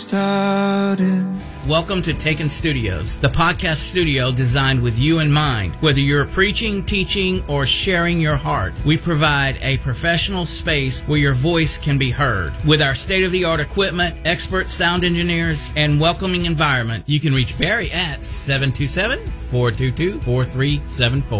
started. Welcome to Taken Studios, the podcast studio designed with you in mind. Whether you're preaching, teaching, or sharing your heart, we provide a professional space where your voice can be heard. With our state-of-the-art equipment, expert sound engineers, and welcoming environment, you can reach Barry at 727-422-4374.